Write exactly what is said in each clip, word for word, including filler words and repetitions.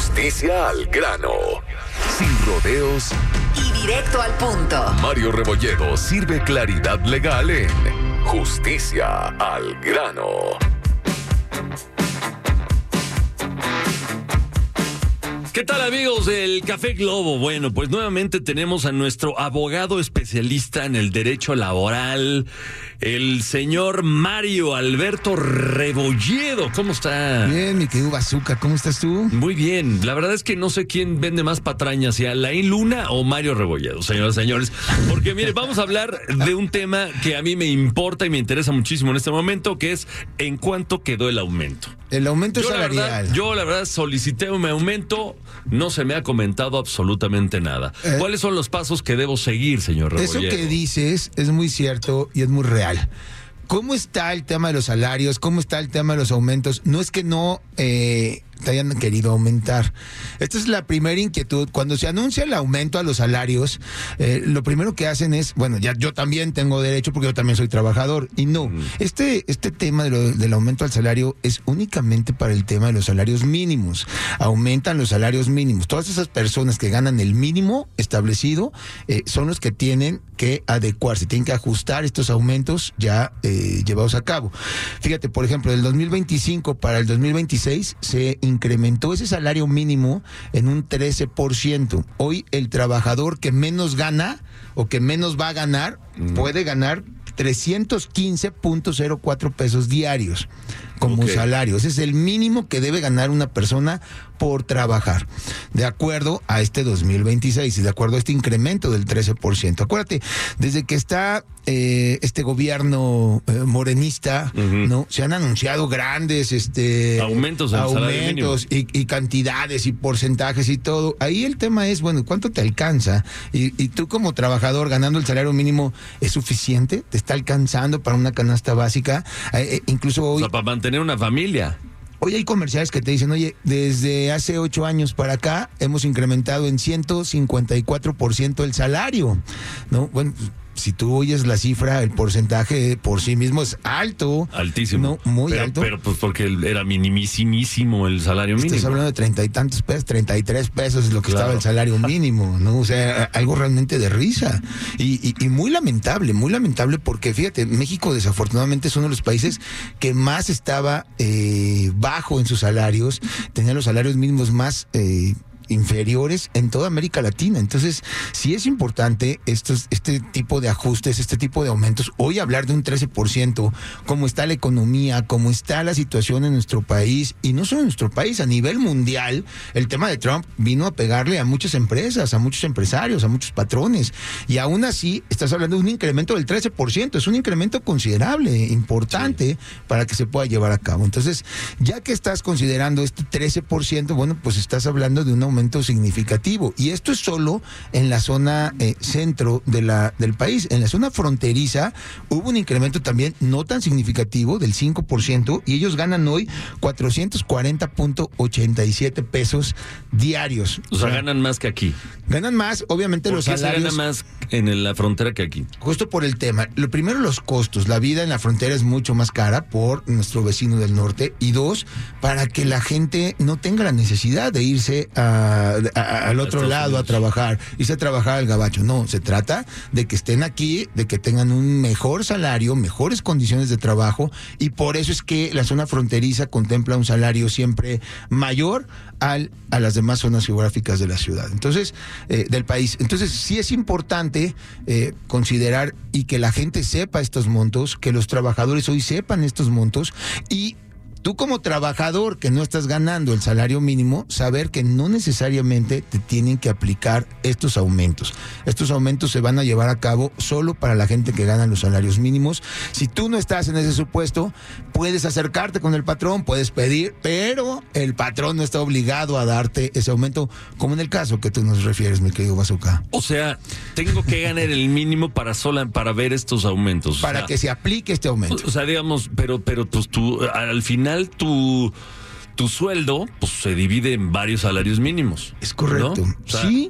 Justicia al grano. Sin rodeos y directo al punto. Mario Rebolledo sirve claridad legal en Justicia al grano. ¿Qué tal, amigos del Café Globo? Bueno, pues nuevamente tenemos a nuestro abogado especialista en el derecho laboral, el señor Mario Alberto Rebolledo. ¿Cómo está? Bien, mi querido Bazooka, ¿cómo estás tú? Muy bien. La verdad es que no sé quién vende más patrañas, si Alain Luna o Mario Rebolledo, señoras y señores. Porque, mire, vamos a hablar de un tema que a mí me importa y me interesa muchísimo en este momento, que es en cuánto quedó el aumento. El aumento yo, salarial. La verdad, yo, la verdad, solicité un aumento, no se me ha comentado absolutamente nada. Eh, ¿Cuáles son los pasos que debo seguir, señor Rebolledo? Eso que dices es muy cierto y es muy real. ¿Cómo está el tema de los salarios? ¿Cómo está el tema de los aumentos? No es que no eh, te hayan querido aumentar. Esta es la primera inquietud. Cuando se anuncia el aumento a los salarios, eh, lo primero que hacen es, bueno, ya yo también tengo derecho porque yo también soy trabajador. Y no, mm. este, este tema de lo, del aumento al salario es únicamente para el tema de los salarios mínimos. Aumentan los salarios mínimos. Todas esas personas que ganan el mínimo establecido eh, son los que tienen que adecuarse, tienen que ajustar estos aumentos ya eh, llevados a cabo. Fíjate, por ejemplo, del dos mil veinticinco para el dos mil veintiséis se incrementó ese salario mínimo en un trece por ciento. Hoy el trabajador que menos gana o que menos va a ganar mm. puede ganar trescientos quince punto cero cuatro pesos diarios como okay. salario. Ese es el mínimo que debe ganar una persona por trabajar, de acuerdo a este dos mil veintiséis y de acuerdo a este incremento del trece por ciento. Acuérdate, desde que está eh, este gobierno eh, morenista, uh-huh. ¿no? Se han anunciado grandes este aumentos, aumentos y, y cantidades y porcentajes y todo. Ahí el tema es, bueno, ¿cuánto te alcanza? Y, y tú como trabajador ganando el salario mínimo, ¿es suficiente? ¿Te está alcanzando para una canasta básica? Eh, eh, incluso hoy... O sea, para mantener una familia. Hoy hay comerciales que te dicen, oye, desde hace ocho años para acá hemos incrementado en ciento cincuenta y cuatro por ciento el salario, ¿no? Bueno, si tú oyes la cifra, el porcentaje por sí mismo es alto. Altísimo. No, muy pero, alto. Pero pues porque era minimísimo el salario mínimo. Estás hablando de treinta y tantos pesos, treinta y tres pesos es lo que claro. estaba el salario mínimo, ¿no? O sea, algo realmente de risa. Y, y, y muy lamentable, muy lamentable porque, fíjate, México desafortunadamente es uno de los países que más estaba eh, bajo en sus salarios, tenía los salarios mínimos más... Eh, inferiores en toda América Latina. Entonces, sí es importante estos, este tipo de ajustes, este tipo de aumentos. Hoy hablar de un trece por ciento, cómo está la economía, cómo está la situación en nuestro país, y no solo en nuestro país, a nivel mundial, el tema de Trump vino a pegarle a muchas empresas, a muchos empresarios, a muchos patrones, y aún así estás hablando de un incremento del trece por ciento, es un incremento considerable, importante, sí. para que se pueda llevar a cabo. Entonces, ya que estás considerando este trece por ciento, bueno, pues estás hablando de un aumento significativo, y esto es solo en la zona eh, centro de la del país. En la zona fronteriza hubo un incremento también no tan significativo del cinco por ciento, y ellos ganan hoy cuatrocientos cuarenta punto ochenta y siete pesos diarios. O sea, o sea, ganan más que aquí. Ganan más, obviamente. ¿Por los qué salarios se gana más en la frontera que aquí? Justo por el tema. Lo primero, los costos. La vida en la frontera es mucho más cara por nuestro vecino del norte, y dos, para que la gente no tenga la necesidad de irse a A, a, al otro lado Unidos. a trabajar, irse a trabajar al gabacho. No, se trata de que estén aquí, de que tengan un mejor salario, mejores condiciones de trabajo, y por eso es que la zona fronteriza contempla un salario siempre mayor al, a las demás zonas geográficas de la ciudad, entonces, eh, del país. Entonces, sí es importante eh, considerar y que la gente sepa estos montos, que los trabajadores hoy sepan estos montos, y tú como trabajador que no estás ganando el salario mínimo, saber que no necesariamente te tienen que aplicar estos aumentos. Estos aumentos se van a llevar a cabo solo para la gente que gana los salarios mínimos. Si tú no estás en ese supuesto, puedes acercarte con el patrón, puedes pedir, pero el patrón no está obligado a darte ese aumento, como en el caso que tú nos refieres, mi querido Bazooka. O sea, tengo que ganar el mínimo para sola, para ver estos aumentos. Para o sea, que se aplique este aumento. O sea, digamos, pero, pero pues tú, al final Tu, tu sueldo pues se divide en varios salarios mínimos. Es correcto. ¿No? O sea, sí,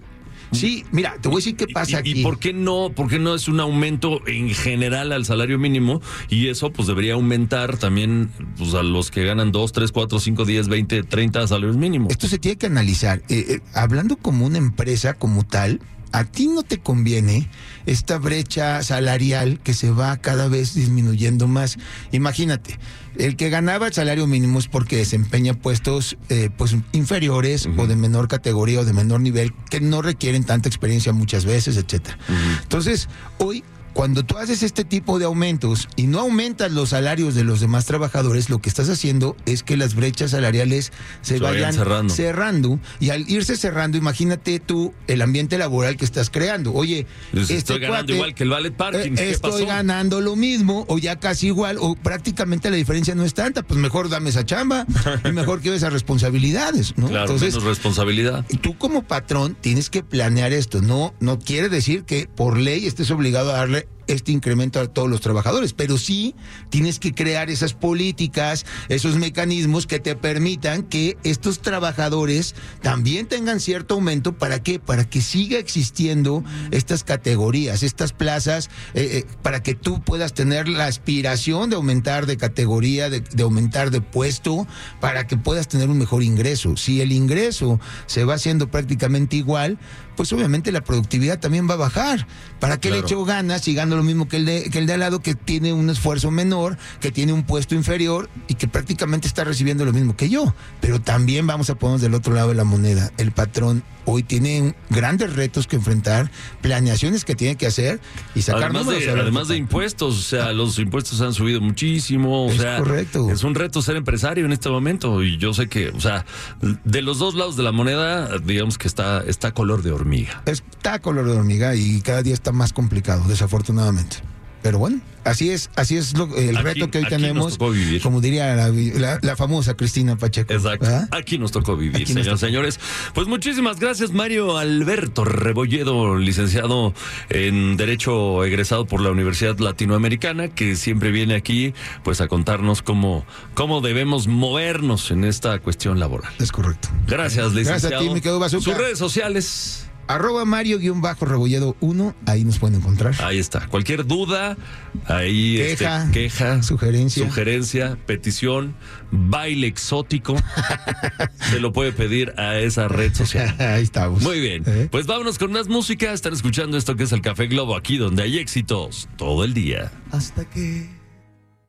Sí, mira, te voy a decir qué pasa ¿Y, aquí. ¿Y por qué no, por qué no es un aumento en general al salario mínimo? Y eso pues debería aumentar también pues, a los que ganan dos, tres, cuatro, cinco, diez, veinte, treinta salarios mínimos. Esto se tiene que analizar. Eh, eh, hablando como una empresa como tal, a ti no te conviene esta brecha salarial que se va cada vez disminuyendo más. Imagínate, el que ganaba el salario mínimo es porque desempeña puestos eh, pues inferiores uh-huh. o de menor categoría o de menor nivel que no requieren tanta experiencia muchas veces, etcétera. Uh-huh. Entonces, hoy cuando tú haces este tipo de aumentos y no aumentas los salarios de los demás trabajadores, lo que estás haciendo es que las brechas salariales se, se vayan, vayan cerrando. cerrando. Y al irse cerrando, imagínate tú el ambiente laboral que estás creando. Oye, pues este estoy ganando cuate, igual que el Valet Parking. Eh, ¿Qué estoy pasó? ganando lo mismo o ya casi igual o prácticamente la diferencia no es tanta. Pues mejor dame esa chamba y mejor quiero esas responsabilidades, ¿no? Claro, Entonces, menos responsabilidad. Tú como patrón tienes que planear esto. No, no quiere decir que por ley estés obligado a darle este incremento a todos los trabajadores, pero sí tienes que crear esas políticas, esos mecanismos que te permitan que estos trabajadores también tengan cierto aumento. ¿Para qué? Para que siga existiendo estas categorías, estas plazas, eh, eh, para que tú puedas tener la aspiración de aumentar de categoría, de, de aumentar de puesto, para que puedas tener un mejor ingreso. Si el ingreso se va haciendo prácticamente igual, pues obviamente la productividad también va a bajar. ¿Para qué claro. le echo ganas y gano lo mismo que el de que el de al lado, que tiene un esfuerzo menor, que tiene un puesto inferior y que prácticamente está recibiendo lo mismo que yo? Pero también vamos a ponernos del otro lado de la moneda. El patrón hoy tiene grandes retos que enfrentar, planeaciones que tiene que hacer y sacar además números. De, además de impuestos, o sea, los impuestos han subido muchísimo. O es sea, correcto. Es un reto ser empresario en este momento y yo sé que, o sea, de los dos lados de la moneda, digamos que está, está color de hormiga. Está color de hormiga y cada día está más complicado, desafortunadamente. Pero bueno, así es, así es lo, el aquí, reto que hoy tenemos, como diría la, la, la famosa Cristina Pacheco. Exacto, ¿verdad? Aquí nos tocó vivir, aquí señoras y señores. Pues muchísimas gracias, Mario Alberto Rebolledo, licenciado en Derecho, egresado por la Universidad Latinoamericana, que siempre viene aquí pues a contarnos cómo, cómo debemos movernos en esta cuestión laboral. Es correcto. Gracias, licenciado. Gracias a ti, mi querido Bazooka. Sus redes sociales. Arroba Mario-Rebolledo uno, ahí nos pueden encontrar. Ahí está. Cualquier duda, ahí queja, este, queja, sugerencia, sugerencia, petición, baile exótico, se lo puede pedir a esa red social. Ahí estamos. Muy bien. ¿Eh? Pues vámonos con más música. Están escuchando esto que es el Café Globo, aquí donde hay éxitos todo el día. Hasta que